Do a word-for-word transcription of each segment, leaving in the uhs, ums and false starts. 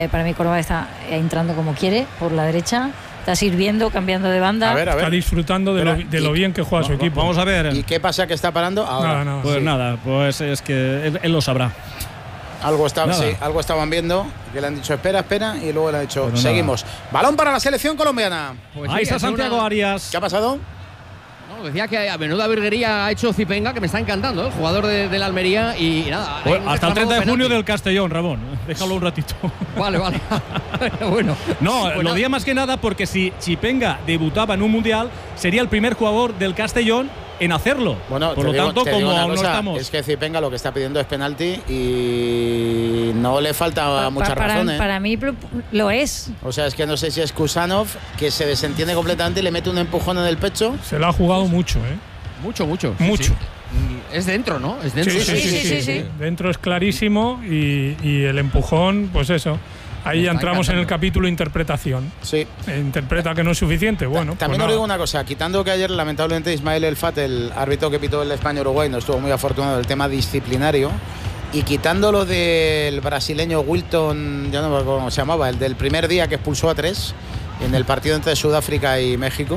Para mí Córdoba está entrando como quiere, por la derecha, está sirviendo, cambiando de banda. A ver, a ver. Está disfrutando de, Pero, lo, de lo bien que juega su equipo. Vamos a ver. ¿Y qué pasa que está parando ahora? Nada, nada. Pues sí. nada, pues es que él, él lo sabrá. Algo, está, sí, algo estaban viendo, que le han dicho espera, espera, y luego le han dicho Pero seguimos. Nada. Balón para la selección colombiana. Pues Ahí sí, está Santiago una... Arias. ¿Qué ha pasado? No, decía que a menuda virguería ha hecho Zipenga, que me está encantando, el jugador de, de la Almería. Y nada. Pues hasta el treinta de junio penalti. del Castellón, Ramón. Déjalo un ratito. Vale, vale. Bueno. No, pues lo nada. diría más que nada porque si Zipenga debutaba en un mundial, sería el primer jugador del Castellón en hacerlo. Bueno, por lo digo, tanto, como aún cosa, no estamos. Es que Zipenga lo que está pidiendo es penalti y no le falta Pa, mucha para, razón. ¿eh? Para mí lo es. O sea, es que no sé si es Kusanov, que se desentiende completamente y le mete un empujón en el pecho. Se lo ha jugado mucho, ¿eh? Mucho, mucho. Mucho. Sí, sí. Es dentro, ¿no? Es dentro. Sí, sí, sí. sí, sí, sí, sí. Dentro es clarísimo y, y el empujón, pues eso. Ahí ya entramos encantando. En el capítulo interpretación. Sí. Interpreta que no es suficiente. Bueno, también pues os digo una cosa, quitando que ayer lamentablemente Ismael El Fat, el árbitro que pitó el España-Uruguay, no estuvo muy afortunado del tema disciplinario, y quitando lo del brasileño Wilton, ya no me acuerdo cómo se llamaba, el del primer día que expulsó a tres en el partido entre Sudáfrica y México,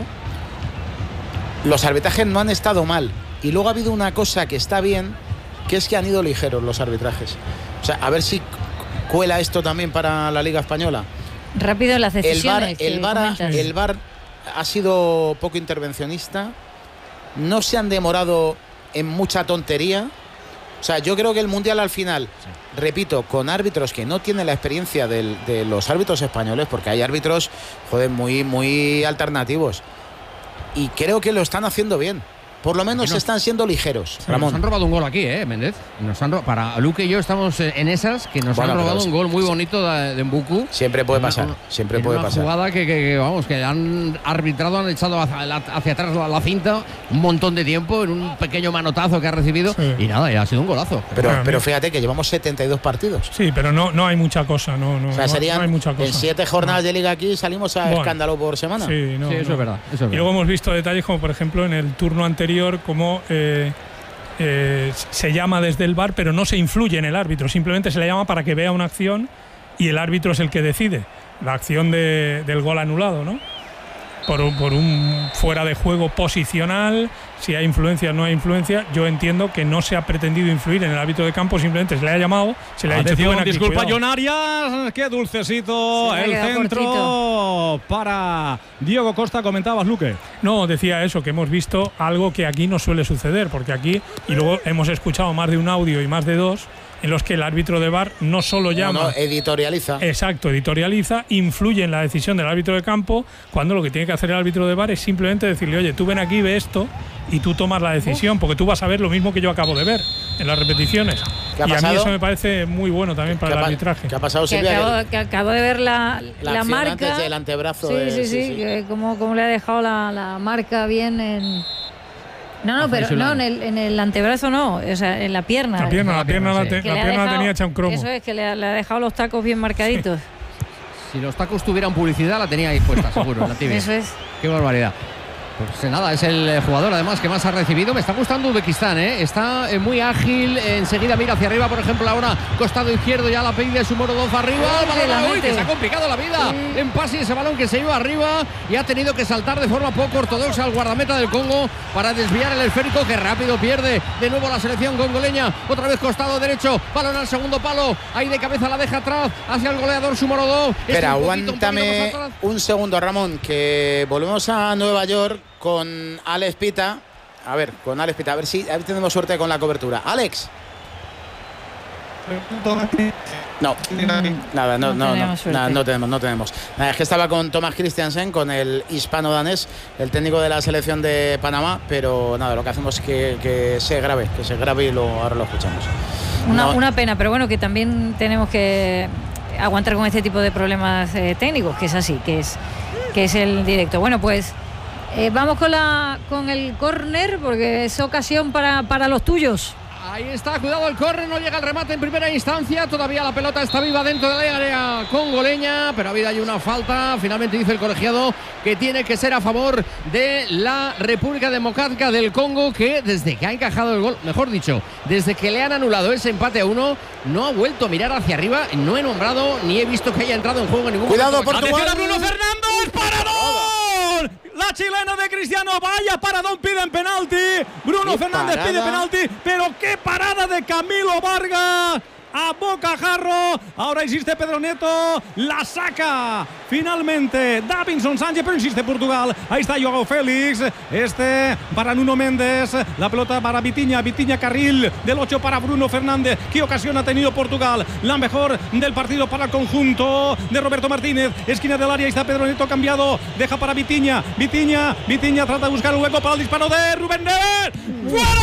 los arbitrajes no han estado mal. Y luego ha habido una cosa que está bien, que es que han ido ligeros los arbitrajes. O sea, a ver si cuela esto también para la Liga Española. Rápido las decisiones. El V A R, el V A R, el V A R ha sido poco intervencionista. No se han demorado en mucha tontería. O sea, yo creo que el Mundial al final, sí. repito, con árbitros que no tienen la experiencia del, de los árbitros españoles, porque hay árbitros, joder, muy, muy alternativos. Y creo que lo están haciendo bien. Por lo menos no, están siendo ligeros, sí, Ramón. Nos han robado un gol aquí, ¿eh, Méndez? Nos han robado, para Luque y yo estamos en esas, que nos bueno, han robado un gol muy bonito de, de Mbuku. Siempre puede pasar, una, siempre puede una pasar. Una jugada que, que, que, vamos, que han arbitrado, han echado hacia, hacia atrás la, la cinta un montón de tiempo en un pequeño manotazo que ha recibido. Sí. Y nada, ya ha sido un golazo. Pero, bueno, pero fíjate que llevamos setenta y dos partidos. Sí, pero no, no hay mucha cosa. No, no, o sea, serían, no hay mucha cosa. En siete jornadas no. de Liga aquí salimos a bueno, escándalo por semana. Sí, no, sí eso, no. Es verdad, eso es verdad. Y luego hemos visto detalles como, por ejemplo, en el turno anterior, como Eh, eh, se llama desde el V A R, pero no se influye en el árbitro, simplemente se le llama para que vea una acción y el árbitro es el que decide la acción de, del gol anulado, ¿no? Por, por un fuera de juego posicional, si hay influencia o no hay influencia. Yo entiendo que no se ha pretendido influir en el árbitro de campo, simplemente se le ha llamado, se le ha dicho aquí, disculpa, John Arias, qué dulcecito el centro cortito. Para Diego Costa. Comentabas, Luque. No, decía eso, que hemos visto algo que aquí no suele suceder, porque aquí, y luego hemos escuchado más de un audio y más de dos, en los que el árbitro de V A R no solo llama… No, no, editorializa. Exacto, editorializa, influye en la decisión del árbitro de campo, cuando lo que tiene que hacer el árbitro de V A R es simplemente decirle, oye, tú ven aquí, ve esto, y tú tomas la decisión, porque tú vas a ver lo mismo que yo acabo de ver en las repeticiones. ¿Qué ha y pasado? a mí eso me parece muy bueno también para el arbitraje. ¿Qué ha pasado, que Silvia? acabo, que acabo de ver la, la, la marca. Antes del antebrazo. Sí, de, sí, sí, sí, sí. Que como, como le ha dejado la, la marca bien en… No, no, pero no, en el, en el antebrazo no, o sea, en la pierna. La pierna, la pierna, la, sí. te, la le pierna dejado, tenía hecha un cromo. Eso es, que le, le ha dejado los tacos bien marcaditos. Sí. Si los tacos tuvieran publicidad, la tenía ahí puesta, seguro, la tibia. Eso es. Qué barbaridad. Pues nada, es el jugador además que más ha recibido. Me está gustando Uzbekistán, ¿eh? Está eh, muy ágil, eh, enseguida mira hacia arriba, por ejemplo, ahora costado izquierdo, ya la pide su Morodov arriba. Sí, balón, uy, que se ha complicado la vida sí. en pase, ese balón que se iba arriba y ha tenido que saltar de forma poco ortodoxa al guardameta del Congo para desviar el esférico, que rápido pierde de nuevo la selección congoleña. Otra vez costado derecho, balón al segundo palo, ahí de cabeza la deja atrás hacia el goleador su Morodov. Espera, aguántame un, un segundo, Ramón, que volvemos a Nueva York con Alex Pita. A ver, con Alex Pita, a ver si a ver, tenemos suerte con la cobertura. Alex. No, nada, no, no, no, no, nada, no tenemos, no tenemos. Nada, es que estaba con Thomas Christiansen, con el hispano-danés, el técnico de la selección de Panamá, pero nada, lo que hacemos es que, que se grabe, que se grabe y lo, ahora lo escuchamos. Una, no. una pena, pero bueno, que también tenemos que aguantar con este tipo de problemas eh, técnicos, que es así, que es, que es el directo. Bueno, pues Eh, vamos con la con el córner, porque es ocasión para, para los tuyos. Ahí está, cuidado el córner, no llega el remate en primera instancia, todavía la pelota está viva dentro de la área congoleña, pero ha habido ahí una falta, finalmente dice el colegiado que tiene que ser a favor de la República Democrática del Congo, que desde que ha encajado el gol, mejor dicho, desde que le han anulado ese empate a uno, no ha vuelto a mirar hacia arriba, no he nombrado ni he visto que haya entrado en juego en ningún Cuidado, momento. Portugal. ¡Atención a Bruno Fernández! ¡Paradón! La chilena de Cristiano, vaya paradón, piden penalti. Bruno ¿Qué Fernández parada? pide penalti, pero qué parada de Camilo Vargas a bocajarro. Ahora insiste Pedro Neto, la saca finalmente Davinson Sánchez, pero insiste Portugal. Ahí está Joao Félix, este para Nuno Méndez, la pelota para Vitinha, Vitinha carril del ocho para Bruno Fernández. ¿Qué ocasión ha tenido Portugal? La mejor del partido para el conjunto de Roberto Martínez, esquina del área, ahí está Pedro Neto cambiado, deja para Vitinha, Vitinha, Vitinha trata de buscar un hueco para el disparo de Rubén Neves. ¡Fuera!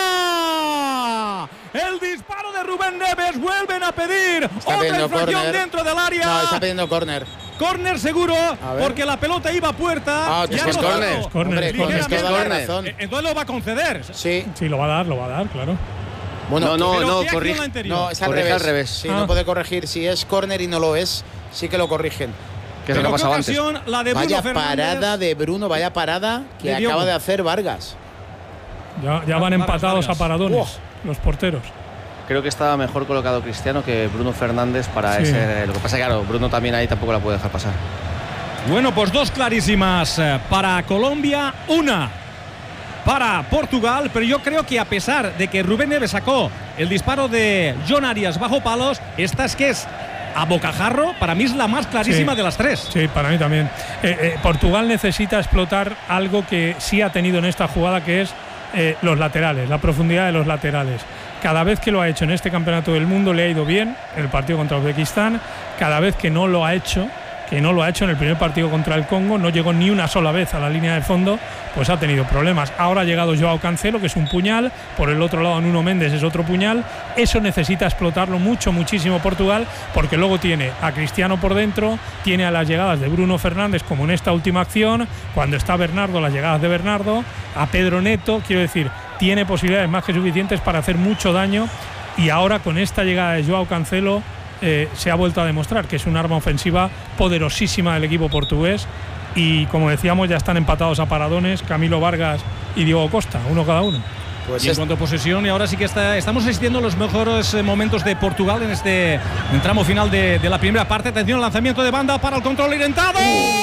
El disparo de Rubén Neves, vuelven a pedir Está otra pidiendo infracción córner. dentro del área. No, está pidiendo córner. Córner seguro, ver. porque la pelota iba a puerta. Ah, y es ha que es rozado. córner. Es córner, Hombre, es tienes córner. toda la Ligeramente. razón. Eh, Entonces lo va a conceder. Sí. Sí, lo va a dar, lo va a dar, claro. Bueno, No, no, Pero no, ¿qué acción corrige. anterior? no, es al Corrige revés. al revés. Sí, Ah. no puede corregir. Si es córner y no lo es, sí que lo corrigen. Que es lo que Pero ha qué pasado antes. ocasión, la de Bruno Vaya Fernández. parada de Bruno, vaya parada que De Diogo. acaba de hacer Vargas. Ya, ya van Vargas, empatados Vargas. a paradones los porteros. Creo que estaba mejor colocado Cristiano que Bruno Fernández para Sí. ese. Lo que pasa, claro, Bruno también ahí tampoco la puede dejar pasar. Bueno, pues dos clarísimas eh, para Colombia, una para Portugal, pero yo creo que a pesar de que Rubén Neves sacó el disparo de John Arias bajo palos, esta es que es a bocajarro, para mí es la más clarísima Sí. de las tres. Sí, para mí también. Eh, eh, Portugal necesita explotar algo que sí ha tenido en esta jugada, que es eh, los laterales, la profundidad de los laterales. Cada vez que lo ha hecho en este campeonato del mundo le ha ido bien, en el partido contra Uzbekistán. Cada vez que no lo ha hecho, que no lo ha hecho en el primer partido contra el Congo, no llegó ni una sola vez a la línea de fondo, pues ha tenido problemas. Ahora ha llegado Joao Cancelo, que es un puñal, por el otro lado Nuno Méndez es otro puñal. Eso necesita explotarlo mucho, muchísimo Portugal, porque luego tiene a Cristiano por dentro, tiene a las llegadas de Bruno Fernández, como en esta última acción, cuando está Bernardo, las llegadas de Bernardo, a Pedro Neto, quiero decir, tiene posibilidades más que suficientes para hacer mucho daño, y ahora con esta llegada de Joao Cancelo eh, se ha vuelto a demostrar que es un arma ofensiva poderosísima del equipo portugués, y como decíamos ya están empatados a paradones Camilo Vargas y Diego Costa, uno cada uno. Pues Y en es- cuanto a posesión, y ahora sí que está, estamos asistiendo a los mejores eh, momentos de Portugal en este en tramo final de, de la primera parte. Atención al lanzamiento de banda para el control orientado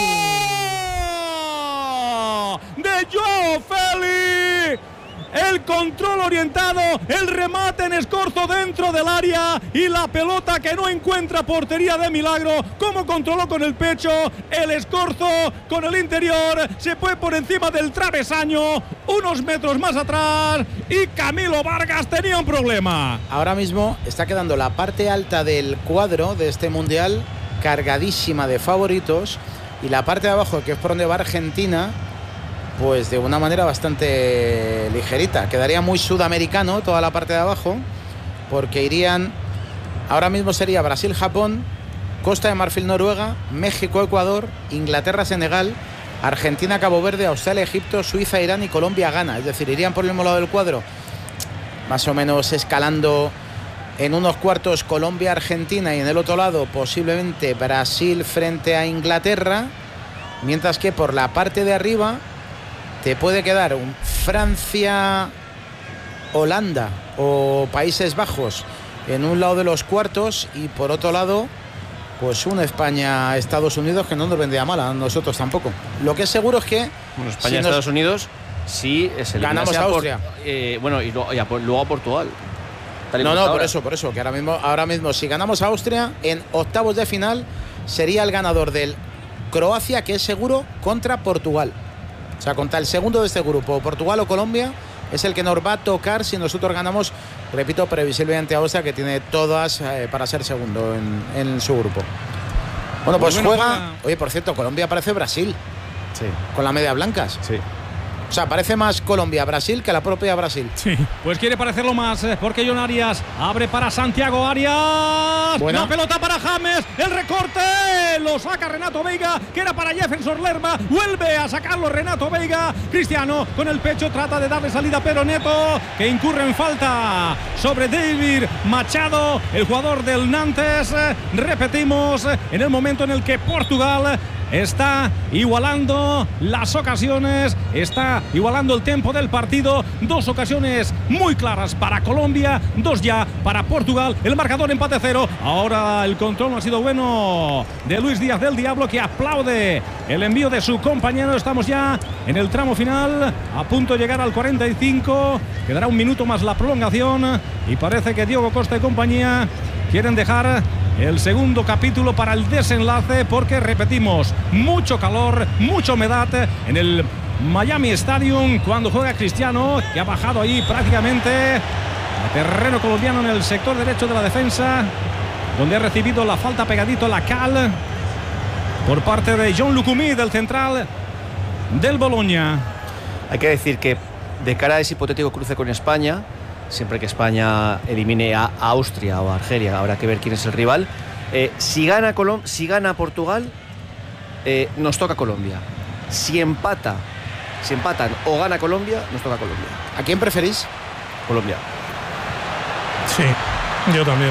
de Joao Félix. El control orientado, el remate en escorzo dentro del área y la pelota que no encuentra portería de milagro. Como controló con el pecho, el escorzo con el interior, se fue por encima del travesaño, unos metros más atrás, y Camilo Vargas tenía un problema. ahora mismo está quedando la parte alta del cuadro de este mundial cargadísima de favoritos, y la parte de abajo, que es por donde va Argentina, pues de una manera bastante ligerita. Quedaría muy sudamericano toda la parte de abajo, porque irían, ahora mismo sería Brasil-Japón, Costa de Marfil-Noruega, México-Ecuador, Inglaterra-Senegal, Argentina-Cabo Verde, Australia-Egipto, Suiza-Irán y Colombia-Ghana. Es decir, irían por el mismo lado del cuadro, más o menos escalando en unos cuartos Colombia-Argentina, y en el otro lado posiblemente Brasil frente a Inglaterra, mientras que por la parte de arriba te puede quedar un Francia-Holanda o Países Bajos en un lado de los cuartos, y por otro lado pues un España-Estados Unidos, que no nos vendría mal a nosotros tampoco. Lo que es seguro es que Bueno, si España, nos- Estados Unidos, sí se Ganamos a Austria. Eh, bueno, y luego, y a- luego a Portugal. Tal y No, como no, está por ahora. eso, por eso, que ahora mismo, ahora mismo si ganamos a Austria, en octavos de final sería el ganador del Croacia, que es seguro, contra Portugal. O sea, contra el segundo de este grupo, Portugal o Colombia, es el que nos va a tocar si nosotros ganamos, repito, previsiblemente a Austria, que tiene todas eh, para ser segundo en, en su grupo. Bueno, pues Pues bueno, juega... juega- Oye, por cierto, Colombia parece Brasil, Sí, con la media blancas. sí. O sea, parece más Colombia-Brasil que la propia Brasil. Sí. Pues quiere parecerlo más, eh, porque John Arias abre para Santiago Arias. Buena. La pelota para James, el recorte, lo lo saca Renato Veiga, que era para Jefferson Lerma, vuelve a sacarlo Renato Veiga. Cristiano con el pecho trata de darle salida a Pedro Neto, que incurre en falta sobre David Machado, el jugador del Nantes. Repetimos, en el momento en el que Portugal está igualando las ocasiones, está igualando el tiempo del partido. Dos ocasiones muy claras para Colombia, dos ya para Portugal. El marcador empate cero. Ahora el control no ha sido bueno de Luis Díaz del Diablo, que aplaude el envío de su compañero. Estamos ya en el tramo final, a punto de llegar al cuarenta y cinco. Quedará un minuto más la prolongación y parece que Diogo Costa y compañía quieren dejar el segundo capítulo para el desenlace, porque repetimos, mucho calor, mucha humedad en el Miami Stadium cuando juega Cristiano, que ha bajado ahí prácticamente a terreno colombiano en el sector derecho de la defensa, donde ha recibido la falta pegadito a la cal por parte de John Lucumí, del central del Bologna. Hay que decir que de cara a ese hipotético cruce con España, siempre que España elimine a Austria o a Argelia, habrá que ver quién es el rival. Eh, si, gana Colom si gana Portugal, eh, nos toca Colombia. Si empata, si empatan o gana Colombia, nos toca Colombia. ¿A quién preferís? Colombia. Sí, yo también.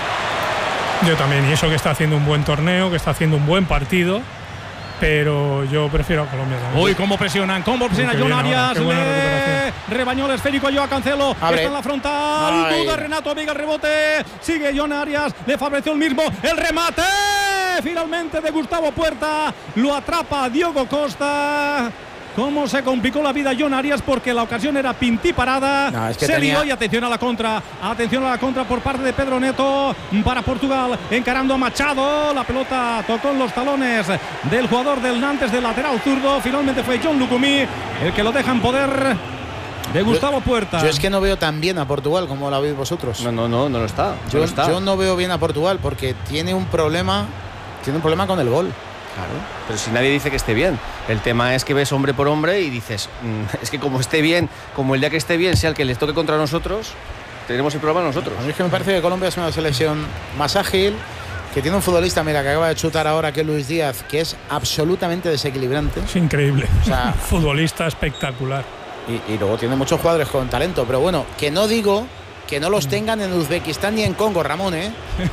Yo también. Y eso que está haciendo un buen torneo, que está haciendo un buen partido. Pero yo prefiero a Colombia también. Uy, cómo presionan, cómo presionan John Arias. Le rebañó el esférico a Joao Cancelo. Abre. Está en la frontal. Ay. Duda Renato Veiga, el rebote. Sigue John Arias. Le favoreció el mismo. El remate finalmente de Gustavo Puerta. Lo atrapa Diogo Costa. Cómo se complicó la vida John Arias, porque la ocasión era pintiparada. No, es que se tenía... lió y atención a la contra. Atención a la contra por parte de Pedro Neto para Portugal, encarando a Machado. La pelota tocó en los talones del jugador del Nantes, del lateral zurdo. Finalmente fue John Lucumí el que lo deja en poder de Gustavo Puerta. Yo, yo es que no veo tan bien a Portugal como la veis vosotros. No, no, no, no lo está. No yo, lo está. yo no veo bien a Portugal porque tiene un problema, tiene un problema con el gol. Claro, pero si nadie dice que esté bien. El tema es que ves hombre por hombre y dices, mmm, es que como esté bien, como el día que esté bien sea el que les toque contra nosotros, tenemos el problema nosotros. A mí es que me parece que Colombia es una selección más ágil, que tiene un futbolista, mira, que acaba de chutar ahora, que es Luis Díaz, que es absolutamente desequilibrante. Es increíble. O sea, futbolista espectacular. Y, y luego tiene muchos jugadores con talento, pero bueno, que no digo que no los tengan en Uzbekistán ni en Congo, Ramón, ¿eh?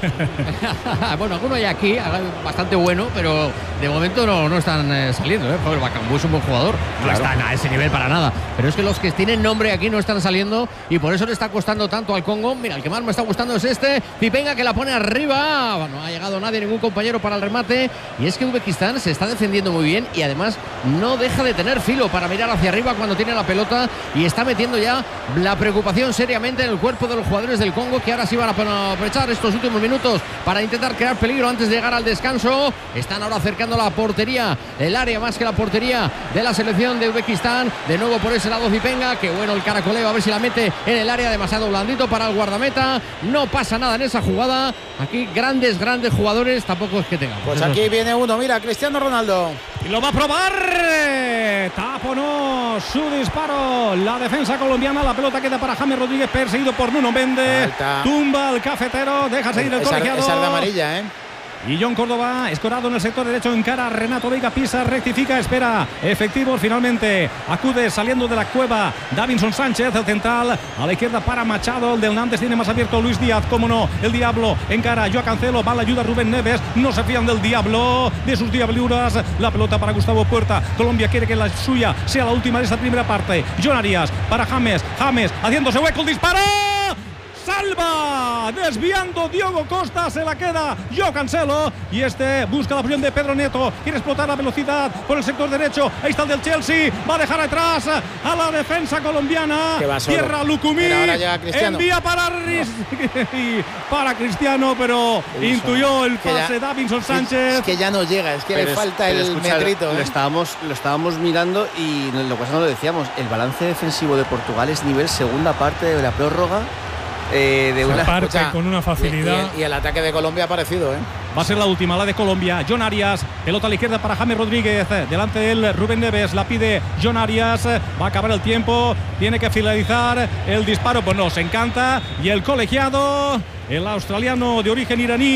Bueno, alguno hay aquí, bastante bueno, pero de momento no, no están eh, saliendo, ¿eh? Joder, Bakambu es un buen jugador, claro. No están a ese nivel para nada, pero es que los que tienen nombre aquí no están saliendo y por eso le está costando tanto al Congo. Mira, el que más me está gustando es este, Pipenga, que la pone arriba. No ha llegado nadie, ningún compañero para el remate, y es que Uzbekistán se está defendiendo muy bien y además no deja de tener filo para mirar hacia arriba cuando tiene la pelota, y está metiendo ya la preocupación seriamente en el cuerpo de los jugadores del Congo, que ahora sí van a aprovechar estos últimos minutos para intentar crear peligro antes de llegar al descanso. Están ahora acercando la portería, el área más que la portería de la selección de Uzbekistán. De nuevo por ese lado Pipenga, que bueno el caracoleo, a ver si la mete en el área, demasiado blandito para el guardameta. No pasa nada en esa jugada. Aquí grandes, grandes jugadores, tampoco es que tengan. Pues aquí viene uno, mira, Cristiano Ronaldo. Y lo va a probar. Taponó su disparo la defensa colombiana. La pelota queda para James Rodríguez, perseguido por Nuno Méndez. Falta. Tumba al cafetero, deja seguir el esa, colegiado. Esa de amarilla, ¿eh? Y John Córdoba, escorado en el sector derecho, encara a Renato Veiga, pisa, rectifica, espera, efectivos, finalmente acude saliendo de la cueva Davinson Sánchez, el central, a la izquierda para Machado, el del Nantes tiene más abierto Luis Díaz, cómo no, el Diablo encara a Joao Cancelo, va la ayuda Rubén Neves, no se fían del Diablo, de sus diabluras, la pelota para Gustavo Puerta. Colombia quiere que la suya sea la última de esta primera parte. John Arias para James, James haciéndose hueco, el disparo. Salva, desviando Diogo Costa, se la queda Joao Cancelo y este busca la opción de Pedro Neto, quiere explotar la velocidad por el sector derecho, ahí está el del Chelsea, va a dejar atrás a la defensa colombiana, tierra Lucumí, envía para, para Cristiano, pero Uy, intuyó el pase ya, Davinson Sánchez. Es que ya no llega, es que pero le falta es, el escucha, metrito. Lo, ¿eh? estábamos, lo estábamos mirando y lo que pasa no lo decíamos, el balance defensivo de Portugal es nivel segunda parte de la prórroga. Eh, de una parte escucha, con una facilidad y, y, y el ataque de Colombia ha aparecido, ¿eh? Va a ser la última, la de Colombia. John Arias, pelota a la izquierda para James Rodríguez, delante de él Rubén Neves, la pide John Arias, va a acabar el tiempo, tiene que finalizar el disparo, pues nos encanta, y el colegiado, el australiano de origen iraní,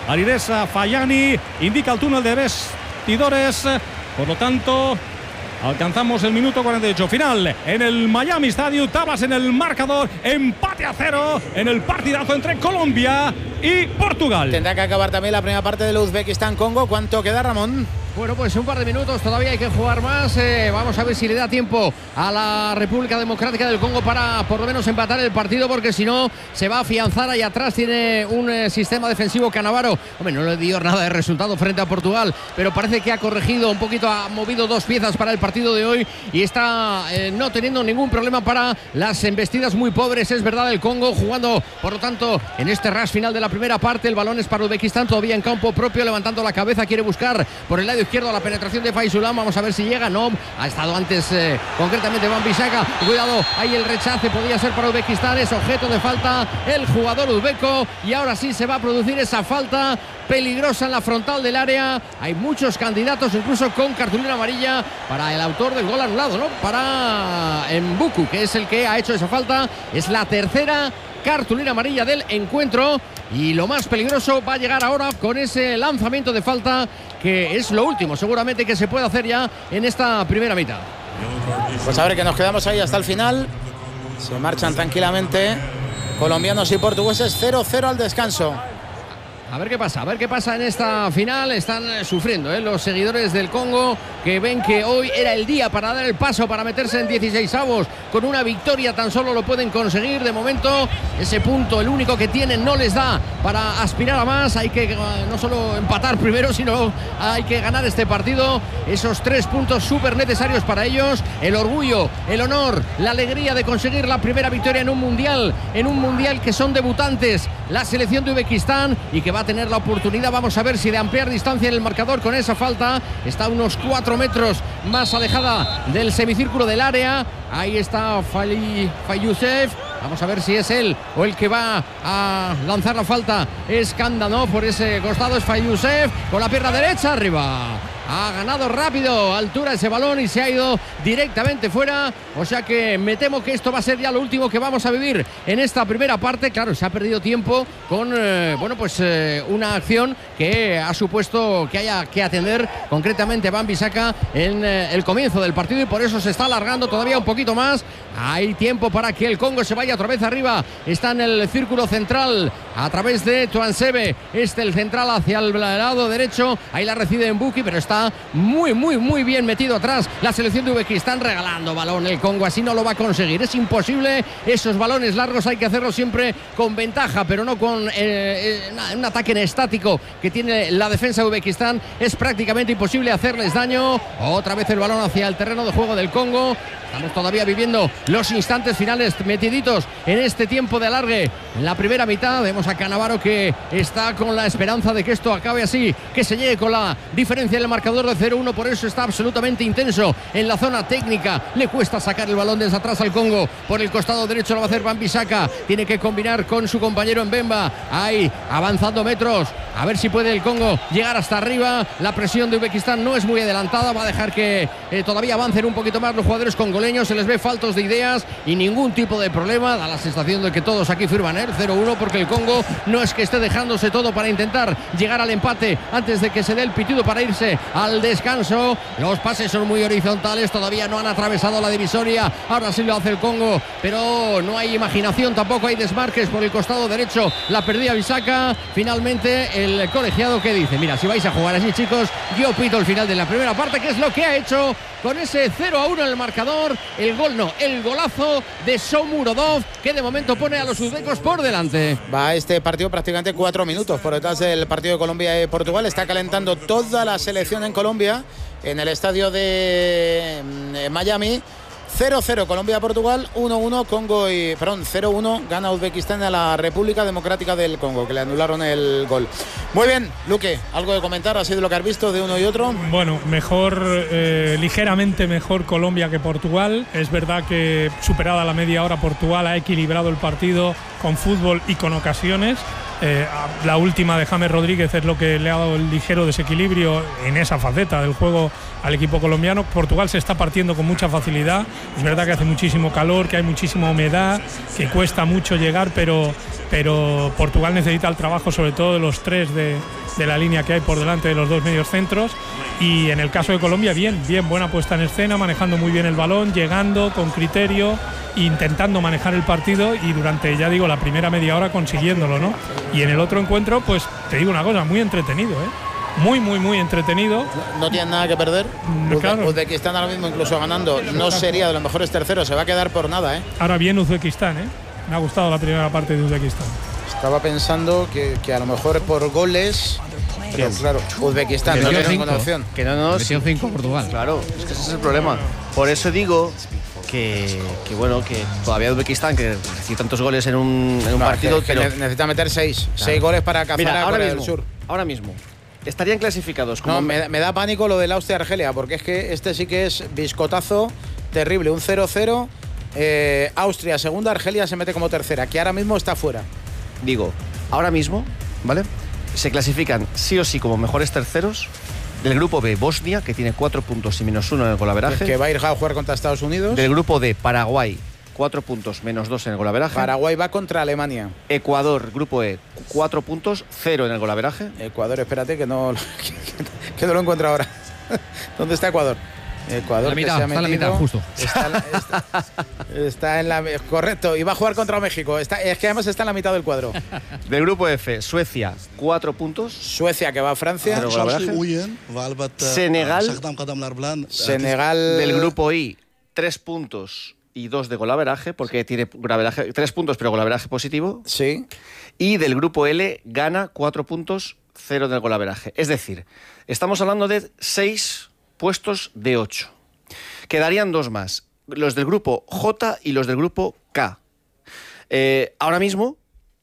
Alireza Fayani indica el túnel de vestidores. Por lo tanto, alcanzamos el minuto cuarenta y ocho. Final en el Miami Stadium. Tabas en el marcador. Empate a cero en el partidazo entre Colombia y Portugal. Tendrá que acabar también la primera parte del Uzbekistán-Congo. ¿Cuánto queda, Ramón? Bueno, pues un par de minutos, todavía hay que jugar más. Eh, vamos a ver si le da tiempo a la República Democrática del Congo para por lo menos empatar el partido, porque si no se va a afianzar. Ahí atrás tiene un eh, sistema defensivo Cannavaro. Hombre, no le dio nada de resultado frente a Portugal, pero parece que ha corregido un poquito, ha movido dos piezas para el partido de hoy y está eh, no teniendo ningún problema para las embestidas muy pobres, es verdad, el Congo, jugando por lo tanto en este rush final de la primera parte. El balón es para Uzbekistán, todavía en campo propio, levantando la cabeza, quiere buscar por el lado izquierdo la penetración de Faisulam. Vamos a ver si llega. No, ha estado antes eh, concretamente Wan-Bissaka. Cuidado, ahí el rechace podía ser para Uzbekistán. Es objeto de falta el jugador uzbeco y ahora sí se va a producir esa falta peligrosa en la frontal del área. Hay muchos candidatos, incluso con cartulina amarilla para el autor del gol anulado, ¿no? Para Mbuku, que es el que ha hecho esa falta. Es la tercera cartulina amarilla del encuentro y lo más peligroso va a llegar ahora con ese lanzamiento de falta, que es lo último seguramente que se puede hacer ya en esta primera mitad. Pues a ver, que nos quedamos ahí hasta el final. Se marchan tranquilamente colombianos y portugueses. Cero cero al descanso. A ver qué pasa, a ver qué pasa en esta final. Están sufriendo ¿eh? los seguidores del Congo, que ven que hoy era el día para dar el paso, para meterse en dieciseisavos. Con una victoria tan solo lo pueden conseguir. De momento, ese punto, el único que tienen, no les da para aspirar a más. Hay que no solo empatar primero, sino hay que ganar este partido. Esos tres puntos súper necesarios para ellos. El orgullo, el honor, la alegría de conseguir la primera victoria en un mundial. En un mundial que son debutantes la selección de Uzbekistán y que va a tener la oportunidad, vamos a ver si de ampliar distancia en el marcador con esa falta. Está a unos cuatro metros más alejada del semicírculo del área. Ahí está Fayusef. Vamos a ver si es él o el que va a lanzar la falta. Es Kandano por ese costado. Es Fayusef con la pierna derecha arriba. Ha ganado rápido altura ese balón y se ha ido directamente fuera. O sea que me temo que esto va a ser ya lo último que vamos a vivir en esta primera parte. Claro, se ha perdido tiempo con eh, bueno, pues eh, una acción que ha supuesto que haya que atender concretamente Wan-Bissaka en eh, el comienzo del partido, y por eso se está alargando todavía un poquito más. Hay tiempo para que el Congo se vaya otra vez arriba. Está en el círculo central a través de Tuansebe. Este el central hacia el lado derecho. Ahí la recibe Mbuki, pero está muy, muy, muy bien metido atrás la selección de Uzbekistán, regalando balón el Congo. Así no lo va a conseguir. Es imposible. Esos balones largos hay que hacerlos siempre con ventaja, pero no con eh, eh, un ataque en estático que tiene la defensa de Uzbekistán. Es prácticamente imposible hacerles daño. Otra vez el balón hacia el terreno de juego del Congo. Estamos todavía viviendo los instantes finales metiditos en este tiempo de alargue. En la primera mitad vemos a Cannavaro que está con la esperanza de que esto acabe así, que se llegue con la diferencia en el marcador de cero uno. Por eso está absolutamente intenso en la zona técnica. Le cuesta sacar el balón desde atrás al Congo. Por el costado derecho lo va a hacer Wan-Bissaka. Tiene que combinar con su compañero Mbemba. Ahí avanzando metros. A ver si puede el Congo llegar hasta arriba. La presión de Uzbekistán no es muy adelantada. Va a dejar que eh, todavía avancen un poquito más los jugadores congoleños. Se les ve faltos de ideas y ningún tipo de problema. Da la sensación de que todos aquí firman el cero uno, porque el Congo no es que esté dejándose todo para intentar llegar al empate antes de que se dé el pitido para irse al descanso. Los pases son muy horizontales, todavía no han atravesado la divisoria. Ahora sí lo hace el Congo, pero no hay imaginación, tampoco hay desmarques por el costado derecho. La perdía Bissaka. Finalmente el colegiado que dice: mira, si vais a jugar así, chicos, yo pito el final de la primera parte, que es lo que ha hecho con ese cero a uno en el marcador. El gol no, el golazo de Shomurodov, que de momento pone a los uzbecos por delante. Va este partido prácticamente cuatro minutos por detrás del partido de Colombia y Portugal. Está calentando toda la selección en Colombia, en el estadio de Miami. cero cero Colombia-Portugal, uno uno Congo y... Perdón, cero uno gana Uzbekistán a la República Democrática del Congo, que le anularon el gol. Muy bien, Luque, ¿algo de comentar? ¿Ha sido lo que has visto de uno y otro? Bueno, mejor, eh, ligeramente mejor Colombia que Portugal. Es verdad que superada la media hora, Portugal ha equilibrado el partido con fútbol y con ocasiones. Eh, la última de James Rodríguez es lo que le ha dado el ligero desequilibrio en esa faceta del juego al equipo colombiano. Portugal se está partiendo con mucha facilidad. Es verdad que hace muchísimo calor, que hay muchísima humedad, que cuesta mucho llegar, pero, pero Portugal necesita el trabajo sobre todo de los tres de, de la línea que hay por delante de los dos medios centros. Y en el caso de Colombia, bien, bien, buena puesta en escena, manejando muy bien el balón, llegando con criterio, intentando manejar el partido y durante, ya digo, la primera media hora consiguiéndolo, ¿no? Y en el otro encuentro, pues te digo una cosa, muy entretenido, ¿eh? Muy, muy, muy entretenido. No, no tienen nada que perder. Mm, claro. Uzbekistán ahora mismo incluso ganando, no sería de los mejores terceros, se va a quedar por nada, ¿eh? Ahora bien Uzbekistán, ¿eh? Me ha gustado la primera parte de Uzbekistán. Estaba pensando que, que a lo mejor por goles, pero claro, Uzbekistán no tiene ninguna opción. Que no nos... Metió cinco Portugal. Claro, es que ese es el problema. Por eso digo que, que bueno, que todavía Uzbekistán, que recibe tantos goles en un, en un No, partido, que, que pero... necesita meter seis, claro. seis goles para cazar Mira, a ahora Corea mismo, del Sur. Ahora mismo, estarían clasificados como... No, me, me da pánico lo del Austria-Argelia, porque es que este sí que es biscotazo terrible, un cero cero. Eh, Austria segunda, Argelia se mete como tercera, que ahora mismo está fuera. Digo, ahora mismo, ¿vale? Se clasifican sí o sí como mejores terceros del grupo B, Bosnia, que tiene cuatro puntos y menos uno en el golaveraje. Que va a ir a jugar contra Estados Unidos. Del grupo D, Paraguay, cuatro puntos menos dos en el golaveraje. Paraguay va contra Alemania. Ecuador, grupo E, cuatro puntos, cero en el golaveraje. Ecuador, espérate que no, que, que no lo encuentro ahora. ¿Dónde está Ecuador? Ecuador, la mitad, que se ha está en la metido, mitad, justo. Está, está, está en la... Correcto, y va a jugar contra México. Está, es que además está en la mitad del cuadro. Del grupo F, Suecia, cuatro puntos. Suecia, que va a Francia. Senegal. Senegal. Del grupo I, tres puntos y dos de golaveraje, porque tiene golaveraje, tres puntos, pero golaveraje positivo. Sí. Y del grupo L, Ghana, cuatro puntos, cero del golaveraje. Es decir, estamos hablando de seis puestos de ocho. Quedarían dos más, los del grupo J y los del grupo K. Eh, ahora mismo,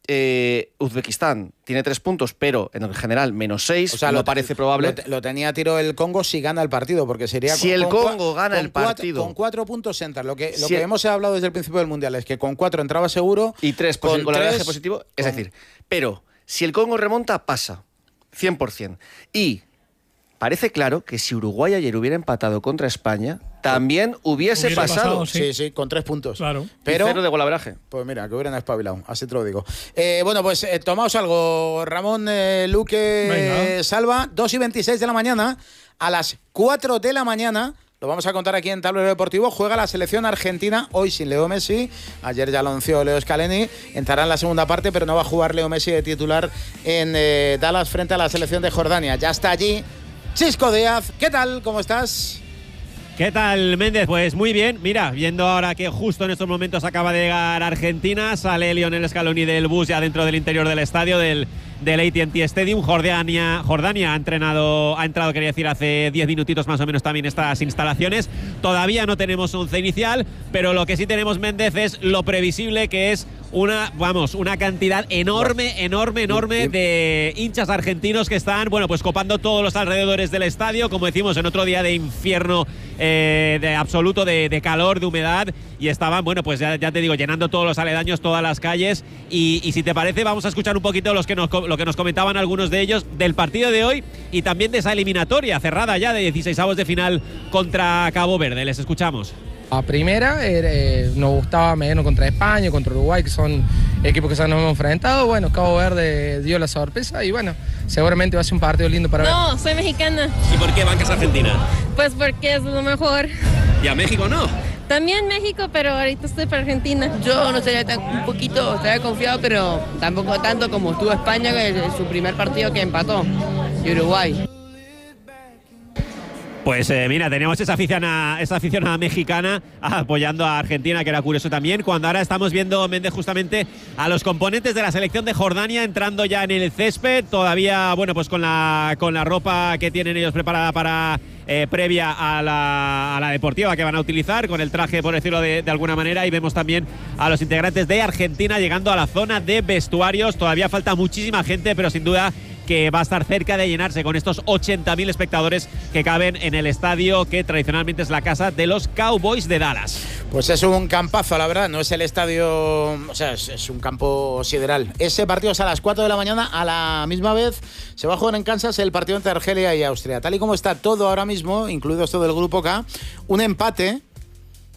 eh, Uzbekistán tiene tres puntos, pero en general menos seis, o sea, no lo parece probable. Lo, lo tenía a tiro el Congo si gana el partido, porque sería... Si con, el con Congo gana con el cuatro, partido... Con cuatro puntos entra. Lo que, lo si que el, hemos hablado desde el principio del Mundial es que con cuatro entraba seguro... Y tres con golaveraje positivo, es con... decir, pero si el Congo remonta, pasa, cien por ciento. Y... parece claro que si Uruguay ayer hubiera empatado contra España, también hubiese Hubiera pasado. pasado, sí. sí, sí, con tres puntos. Claro. Pero, y cero de golaveraje. Pues mira, que hubieran espabilado, así te lo digo. Eh, bueno, pues eh, tomaos algo, Ramón, eh, Luque, Venga. Salva, dos y veintiséis de la mañana, a las cuatro de la mañana, lo vamos a contar aquí en Tablero Deportivo, juega la selección argentina, hoy sin Leo Messi, ayer ya lo anunció Leo Scaloni, entrará en la segunda parte, pero no va a jugar Leo Messi de titular en eh, Dallas frente a la selección de Jordania. Ya está allí Chisco Díaz, ¿qué tal? ¿Cómo estás? ¿Qué tal, Méndez? Pues muy bien. Mira, viendo ahora que justo en estos momentos acaba de llegar Argentina, sale Lionel Scaloni del bus ya dentro del interior del estadio del, del A T and T Stadium. Jordania, Jordania ha entrenado, ha entrado, quería decir, hace diez minutitos más o menos también estas instalaciones. Todavía no tenemos once inicial, pero lo que sí tenemos, Méndez, es lo previsible, que es una, vamos, una cantidad enorme, enorme, enorme de hinchas argentinos que están, bueno, pues copando todos los alrededores del estadio, como decimos, en otro día de infierno eh, de absoluto, de, de calor, de humedad, y estaban, bueno, pues ya, ya te digo, llenando todos los aledaños, todas las calles, y, y si te parece, vamos a escuchar un poquito los que nos, lo que nos comentaban algunos de ellos del partido de hoy y también de esa eliminatoria cerrada ya de dieciseisavos de final contra Cabo Verde. Les escuchamos. A primera eh, nos gustaba menos contra España, contra Uruguay, que son equipos que ya nos hemos enfrentado. Bueno, Cabo Verde dio la sorpresa y bueno, seguramente va a ser un partido lindo para ver. No, soy mexicana. ¿Y por qué bancas Argentina? Pues porque es lo mejor. ¿Y a México no? También México, pero ahorita estoy para Argentina. Yo no estaría tan, un poquito, estaría confiado, pero tampoco tanto como estuvo España, que es su primer partido que empató, y Uruguay. Pues eh, mira, teníamos esa aficionada, esa aficionada mexicana apoyando a Argentina, que era curioso también, cuando ahora estamos viendo, Méndez, justamente a los componentes de la selección de Jordania entrando ya en el césped, todavía, bueno, pues con la, con la ropa que tienen ellos preparada para eh, previa a la, a la deportiva que van a utilizar, con el traje, por decirlo de, de alguna manera, y vemos también a los integrantes de Argentina llegando a la zona de vestuarios. Todavía falta muchísima gente, pero sin duda que va a estar cerca de llenarse con estos ochenta mil espectadores que caben en el estadio que tradicionalmente es la casa de los Cowboys de Dallas. Pues es un campazo, la verdad, no es el estadio, o sea, es, es un campo sideral. Ese partido es a las cuatro de la mañana, a la misma vez se va a jugar en Kansas el partido entre Argelia y Austria. Tal y como está todo ahora mismo, incluidos todo el grupo K, un empate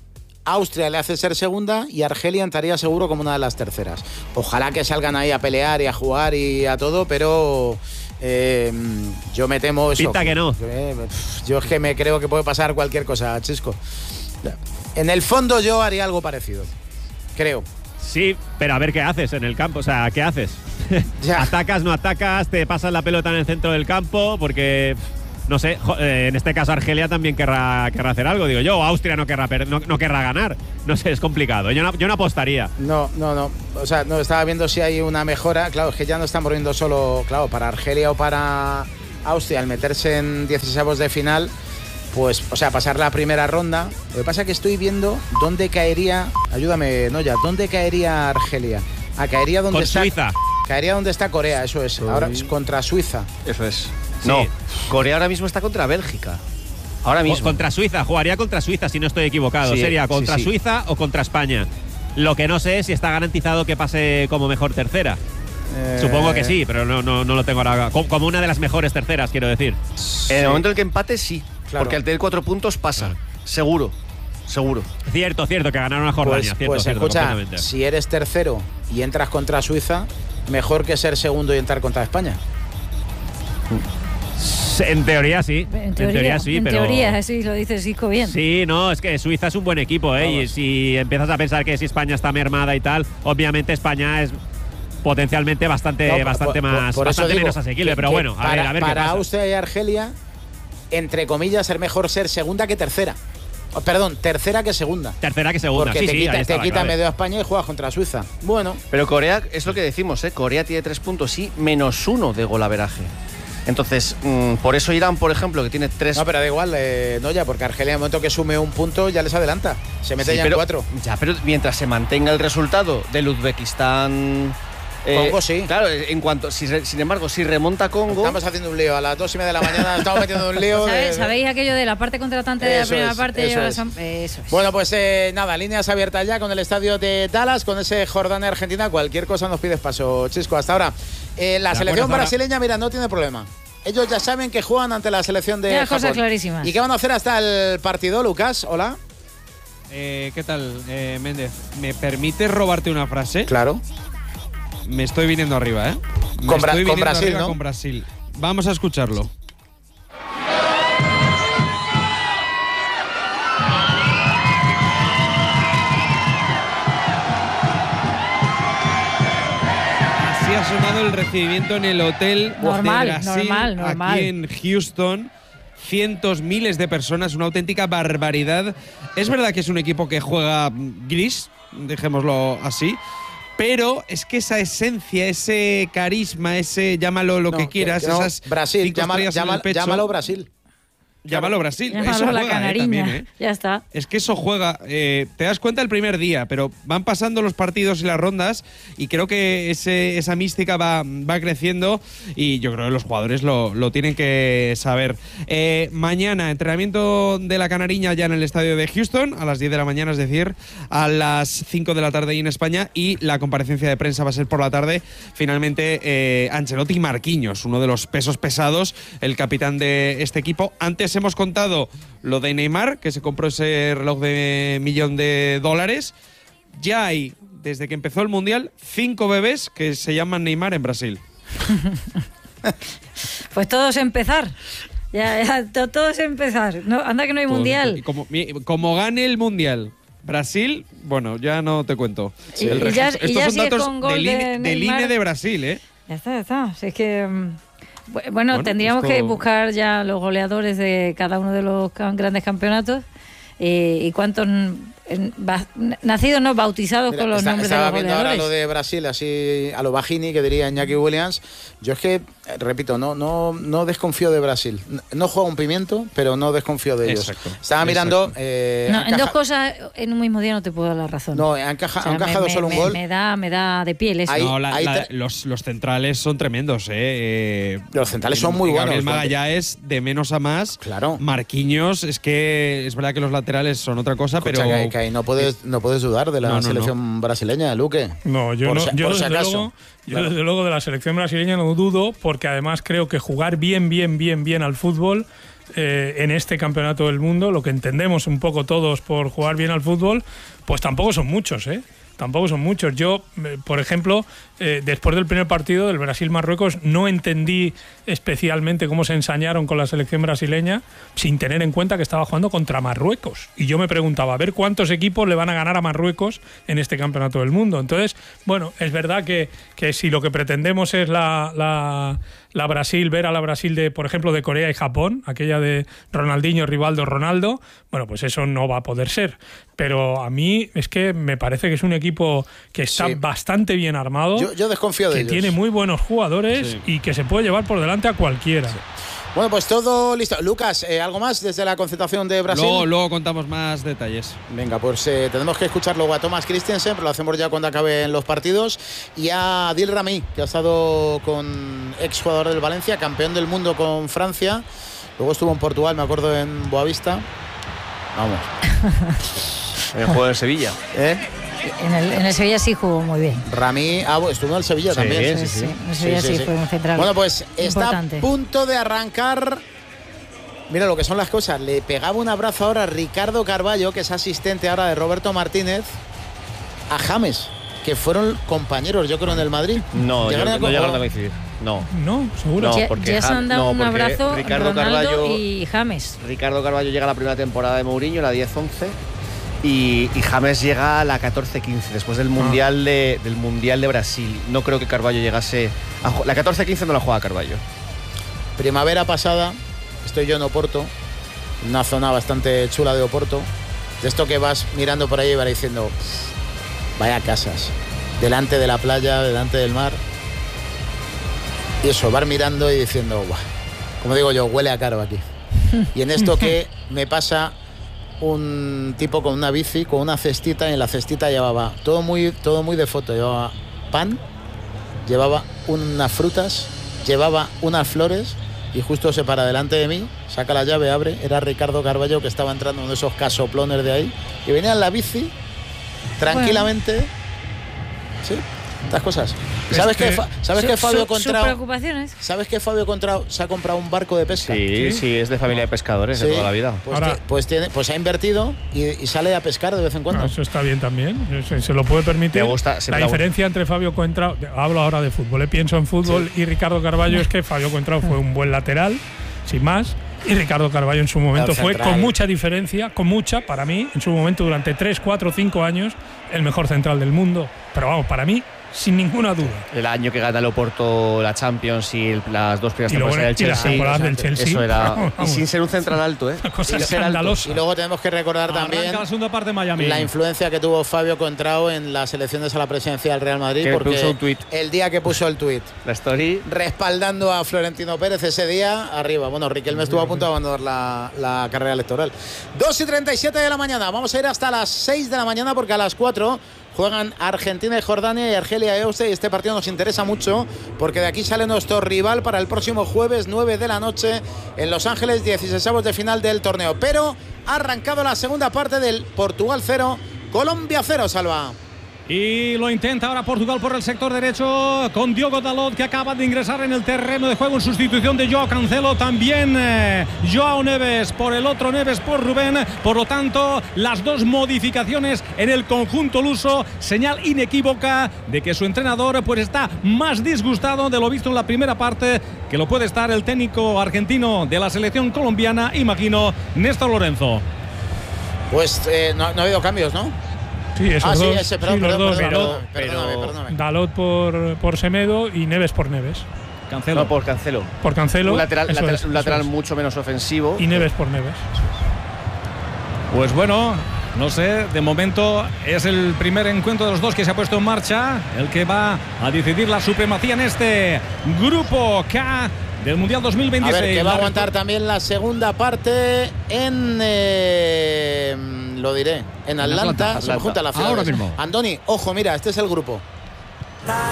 Austria le hace ser segunda y Argelia entraría seguro como una de las terceras. Ojalá que salgan ahí a pelear y a jugar y a todo, pero eh, yo me temo eso. Pinta que no. Yo es que me creo que puede pasar cualquier cosa, Chisco. En el fondo yo haría algo parecido, creo. Sí, pero a ver qué haces en el campo. O sea, ¿qué haces? ¿Atacas, no atacas? ¿Te pasas la pelota en el centro del campo? Porque, no sé, en este caso Argelia también querrá, querrá hacer algo, digo yo. O Austria no querrá, no, no querrá ganar. No sé, es complicado. Yo no, yo no apostaría. No, no, no. O sea, no estaba viendo si hay una mejora. Claro, es que ya no estamos viendo solo, claro, para Argelia o para Austria al meterse en dieciseisavos de final. Pues, o sea, pasar la primera ronda. Lo que pasa es que estoy viendo dónde caería. Ayúdame, Noya, ¿dónde caería Argelia? Ah, caería donde Con está. Suiza. Caería donde está Corea, eso es. Ahora es contra Suiza. Eso es. Sí. No, Corea ahora mismo está contra Bélgica. Ahora mismo. O contra Suiza, jugaría contra Suiza si no estoy equivocado. Sí, Sería contra sí, sí. Suiza o contra España. Lo que no sé es si está garantizado que pase como mejor tercera. Eh... Supongo que sí, pero no, no, no lo tengo ahora. Como una de las mejores terceras, quiero decir. En el momento en el que empate, sí. Claro. Porque al tener cuatro puntos pasa. Claro. Seguro. Seguro. Cierto, cierto, que ganaron a Jordania. Pues, cierto, pues cierto, escucha, si eres tercero y entras contra Suiza, mejor que ser segundo y entrar contra España. En teoría sí. En teoría, en teoría sí, en pero. teoría, sí, lo dice Cisco bien. Sí, no, es que Suiza es un buen equipo, ¿eh? Vamos. Y si empiezas a pensar que si España está mermada y tal, obviamente España es potencialmente bastante, No, bastante por, más, por, por bastante eso digo menos asequible. que, pero que bueno, a para, ver, a ver para qué pasa. Austria y Argelia, entre comillas, es mejor ser segunda que tercera. Oh, perdón, tercera que segunda. Tercera que segunda. Porque sí, te sí, quita, ahí te está la quita clave. medio a España y juegas contra Suiza. Bueno. Pero Corea, es lo que decimos, ¿eh? Corea tiene tres puntos, sí, menos uno de golaveraje. Entonces, mmm, por eso Irán, por ejemplo, que tiene tres. No, pero da igual, eh, no ya, porque Argelia, en el momento que sume un punto, ya les adelanta. Se mete Sí, ya pero, en cuatro. Ya, pero mientras se mantenga el resultado del Uzbekistán. Eh, Congo sí. Claro, en cuanto, si, sin embargo, si remonta Congo. Estamos haciendo un lío. A las dos y media de la mañana estamos metiendo un lío. ¿Sabéis, de... ¿Sabéis aquello de la parte contratante de la Eso primera es, parte? eso Yo es. las- eso es. Bueno, pues eh, nada, líneas abiertas ya con el estadio de Dallas, con ese Jordania-Argentina. Cualquier cosa nos pides paso, Chisco. Hasta ahora, eh, la De selección acuerdo, brasileña, mira, no tiene problema. Ellos ya saben que juegan ante la selección de Ya las cosas Japón. clarísimas. ¿Y qué van a hacer hasta el partido, Lucas? Hola. Eh, ¿Qué tal, eh, Méndez? ¿Me permites robarte una frase? Claro. Me estoy viniendo arriba, ¿eh? Me Con, Bra- estoy con viniendo Brasil, arriba ¿no? con Brasil. Vamos a escucharlo. Así ha sonado el recibimiento en el hotel Normal, de Brasil, normal, normal. aquí en Houston. Cientos, miles de personas, una auténtica barbaridad. Es verdad que es un equipo que juega gris, dejémoslo así, pero es que esa esencia, ese carisma, ese llámalo lo No, que quieras, que no, esas Brasil, cinco llama- estrellas en llama- el pecho, llámalo Brasil. Llámalo Brasil. Llámalo eso la juega, eh, canariña. también, ¿eh? Ya está. Es que eso juega, eh, te das cuenta el primer día, pero van pasando los partidos y las rondas y creo que ese, esa mística va, va creciendo y yo creo que los jugadores lo, lo tienen que saber. Eh, mañana, entrenamiento de la Canariña ya en el estadio de Houston, a las diez de la mañana, es decir, a las cinco de la tarde ahí en España, y la comparecencia de prensa va a ser por la tarde. Finalmente, eh, Ancelotti y Marquinhos, uno de los pesos pesados, el capitán de este equipo. Antes hemos contado lo de Neymar, que se compró ese reloj de millón de dólares. Ya hay, desde que empezó el Mundial, cinco bebés que se llaman Neymar en Brasil. Pues todo es empezar. Ya, ya, to- todo es empezar. No, anda que no hay mundial. Y como, mi- como gane el Mundial Brasil, bueno, ya no te cuento. Y- El y ya- registro- y Estos ya son si es datos con gol del de I N E del Neymar. I N E de Brasil, ¿eh? Ya está, ya está. Si es que. mm, bu- Bueno, Bueno, tendríamos esto- que buscar ya los goleadores de cada uno de los cam- grandes campeonatos eh, y cuántos mm, en- ba- nacidos no bautizados Mira, con los está- nombres de estaba los viendo ahora goleadores. lo de Brasil, así a lo Bajini, que diría Iñaki Williams. Yo es que, eh, repito, no, no, no desconfío de Brasil. No, no juega un pimiento, pero no desconfío de ellos. Exacto, Estaba mirando. exacto. eh, No, ha en dos encaja- cosas en un mismo día no te puedo dar la razón. No, ha, encaja- O sea, ha encajado me, solo me- un gol. Me da, me da de piel eso. Ahí- No, la- ahí la- te- los, los centrales son tremendos, ¿eh? Eh, Los centrales son muy Gabriel buenos. Magallanes, de menos a más. Claro. Marquinhos, es que es verdad que los laterales son otra cosa, Escucha, pero. que, que ahí no puedes, no puedes dudar de la No, no, selección brasileña, Luque. No, yo, Por no, si- yo, por si desde, acaso. luego, yo Claro. desde luego de la selección brasileña no dudo, porque además creo que jugar bien, bien, bien, bien al fútbol eh, en este campeonato del mundo, lo que entendemos un poco todos por jugar bien al fútbol, pues tampoco son muchos, ¿eh? Tampoco son muchos. Yo, eh, por ejemplo, eh, después del primer partido del Brasil-Marruecos, no entendí especialmente cómo se ensañaron con la selección brasileña sin tener en cuenta que estaba jugando contra Marruecos. Y yo me preguntaba, a ver cuántos equipos le van a ganar a Marruecos en este campeonato del mundo. Entonces, bueno, es verdad que, que si lo que pretendemos es la, la, la Brasil, ver a la Brasil de, por ejemplo, de Corea y Japón, aquella de Ronaldinho, Rivaldo, Ronaldo, bueno, pues eso no va a poder ser. Pero a mí es que me parece que es un equipo que está sí. bastante bien armado. Yo, yo desconfío de que ellos. Que tiene muy buenos jugadores sí. y que se puede llevar por delante a cualquiera. Sí. Bueno, pues todo listo. Lucas, eh, ¿algo más desde la concentración de Brasil? Luego, luego contamos más detalles. Venga, pues eh, tenemos que escuchar luego a Thomas Christensen, pero lo hacemos ya cuando acaben los partidos, y a Adil Rami, que ha estado con exjugador del Valencia, campeón del mundo con Francia. Luego estuvo en Portugal, me acuerdo, en Boavista. Vamos. En el juego de Sevilla. ¿Eh? En el, en el Sevilla sí jugó muy bien. Rami ah, estuvo en el Sevilla sí, también. Sí, sí, sí. En el Sevilla sí, sí, sí fue un central. Bueno, pues importante. Está a punto de arrancar. Mira lo que son las cosas. Le pegaba un abrazo ahora a Ricardo Carballo, que es asistente ahora de Roberto Martínez, a James, que fueron compañeros, yo creo, en el Madrid. No, yo, no llegaron a coincidir. No. No, seguro. No, ya, porque ya se han dado no, un abrazo Ricardo Ronaldo Carballo, y James. Ricardo Carballo llega a la primera temporada de Mourinho, la diez once. Y, y James llega a la catorce quince, después del mundial, ah. de, del mundial de Brasil. No creo que Carballo llegase a, la catorce quince no la juega Carballo. Primavera pasada, estoy yo en Oporto, una zona bastante chula de Oporto, de esto que vas mirando por ahí y vas diciendo, vaya casas, delante de la playa, delante del mar, y eso, vas mirando y diciendo, buah, como digo yo, huele a caro aquí. Y en esto que me pasa un tipo con una bici, con una cestita, y en la cestita llevaba todo muy, todo muy de foto, llevaba pan, llevaba unas frutas, llevaba unas flores, y justo se para delante de mí, saca la llave, abre, era Ricardo Carballo, que estaba entrando en uno de esos casoplones de ahí, y venía en la bici tranquilamente. Bueno. Sí, estas cosas. ¿Sabes que, que, ¿sabes su, que Fabio su, Contrao, preocupaciones? ¿Sabes que Fabio Contrao se ha comprado un barco de pesca? Sí, sí, sí, es de familia de pescadores sí. de toda la vida. Pues, Ahora, te, pues, tiene, pues ha invertido y, y sale a pescar de vez en cuando. No, eso está bien también, se, se lo puede permitir. Me gusta, la diferencia gusta. entre Fabio Contrao, hablo ahora de fútbol, ¿eh? pienso en fútbol sí. y Ricardo Carballo es que Fabio Contrao fue un buen lateral, sin más. Y Ricardo Carballo en su momento fue con mucha diferencia, con mucha, para mí, en su momento durante tres, cuatro, cinco años, el mejor central del mundo. Pero vamos, para mí, sin ninguna duda. El año que gana el Oporto la Champions y el, las dos primeras temporadas del Chelsea. temporadas del Chelsea. Eso era. Vamos, vamos. Y sin ser un central alto, ¿eh? Una cosa y, escandalosa. Y luego tenemos que recordar Arranca también la segunda parte de Miami. La influencia que tuvo Fabio Contrao en las elecciones a la presidencia del Real Madrid. Que porque puso un tuit. El día que puso el tuit. La story. Respaldando a Florentino Pérez ese día, arriba. Bueno, Riquelme estuvo a punto de abandonar la, la carrera electoral. dos y treinta y siete de la mañana. Vamos a ir hasta las seis de la mañana porque a las cuatro juegan Argentina y Jordania y Argelia y Austria, y este partido nos interesa mucho porque de aquí sale nuestro rival para el próximo jueves nueve de la noche en Los Ángeles, dieciseisavos de final del torneo. Pero ha arrancado la segunda parte del Portugal cero, Colombia cero, Salva. Y lo intenta ahora Portugal por el sector derecho con Diogo Dalot, que acaba de ingresar en el terreno de juego en sustitución de Joao Cancelo. También eh, Joao Neves por el otro Neves por Rubén. Por lo tanto, las dos modificaciones en el conjunto luso, señal inequívoca de que su entrenador pues está más disgustado de lo visto en la primera parte que lo puede estar el técnico argentino de la selección colombiana, imagino, Néstor Lorenzo. Pues eh, no, no ha habido cambios, ¿no? Sí, esos ah, dos, sí, ese, perdón, sí, perdón, los dos, perdón, Dalot, perdón, perdóname, perdóname. Dalot por, por Semedo y Neves por Neves. Cancelo. No, por Cancelo. Por Cancelo. Un lateral, lateral, es, un lateral es. mucho menos ofensivo. Y Neves por Neves. Pues bueno, no sé, de momento es el primer encuentro de los dos que se ha puesto en marcha, el que va a decidir la supremacía en este grupo K del Mundial dos mil veintiséis. A ver, que va a aguantar también la segunda parte en... Eh, lo diré, en Atlanta, Atlanta, Atlanta. Se me junta la final. Ahora mismo. Andoni, ojo, mira, este es el grupo.